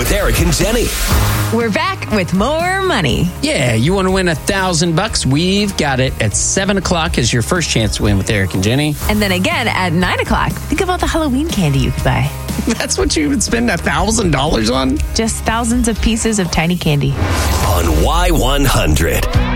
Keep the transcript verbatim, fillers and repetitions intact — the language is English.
with Eric and Jenny. We're back with more money. Yeah, you want to win a thousand bucks? We've got it at seven o'clock is your first chance to win with Eric and Jenny. And then again at nine o'clock. Think about the Halloween candy you could buy. That's what you would spend a thousand dollars on? Just thousands of pieces of tiny candy. On Y one hundred.